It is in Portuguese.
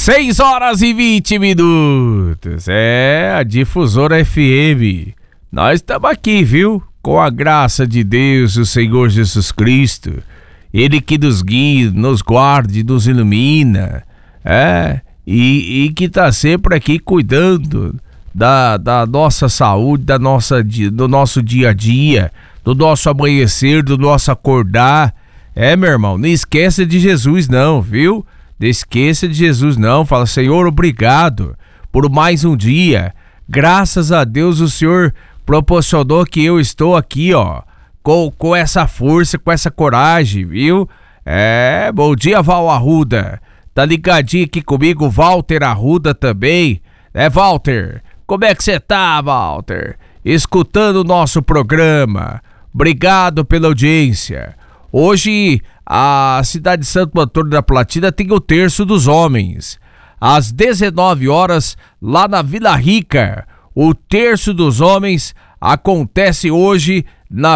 6h20. É a Difusora FM. Nós estamos aqui, viu? Com a graça de Deus, o Senhor Jesus Cristo. Ele que nos guia, nos guarde, nos ilumina. E que tá sempre aqui cuidando da nossa saúde, do nosso dia a dia, do nosso amanhecer, do nosso acordar. Meu irmão, não esqueça de Jesus não, viu? Não esqueça de Jesus não. Fala, Senhor, obrigado por mais um dia. Graças a Deus o Senhor proporcionou que eu estou aqui, ó, com essa força, com essa coragem, viu? Bom dia, Val Arruda. Tá ligadinho aqui comigo, Walter Arruda também. Walter? Como é que você tá, Walter? Escutando o nosso programa. Obrigado pela audiência. Hoje, a cidade de Santo Antônio da Platina tem o Terço dos Homens. Às 19 horas, lá na Vila Rica, o Terço dos Homens acontece hoje na